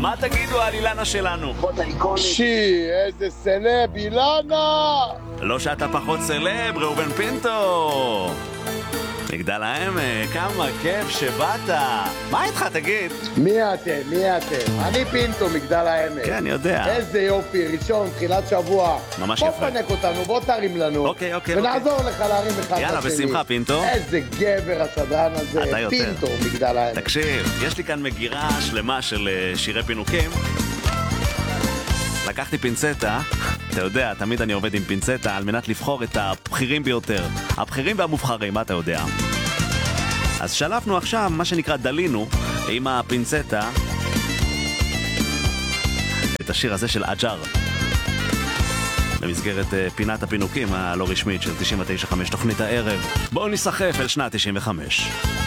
מה תגידו על אילנה שלנו? איזה סלב, אילנה! לא שאתה פחות סלב, ראובן פינטו. מגדל העמק, כמה כיף שבאת. מה איתך, תגיד? מי אתם? אני פינטו, מגדל העמק. כן, אני יודע. איזה יופי, ראשון, תחילת שבוע. ממש בוא יפה. פנק אותנו, בוא תרים לנו. אוקיי. ונעזור לך להרים אחד לשני. יאללה, בשמחה, פינטו. איזה גבר הסדרן הזה. אתה יותר. פינטו, מגדל העמק. תקשיב, יש לי כאן מגירה שלמה של שירי פינוקים. לקחתי פינצטה, אתה יודע, תמיד אני עובד עם פינצטה על מנת לבחור את הבכירים ביותר. הבכירים והמובחרים, מה אתה יודע? אז שלפנו עכשיו, מה שנקרא דלינו, עם הפינצטה, את השיר הזה של אג'ר. במסגרת פינת הפינוקים הלא רשמית של 99.5 תוכנית הערב. בואו נסחף אל שנת 95.